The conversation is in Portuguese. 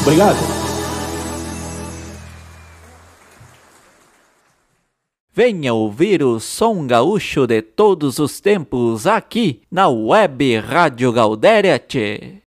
Obrigado. Venha ouvir o som gaúcho de todos os tempos aqui na Web Rádio Gaudéria, tchê.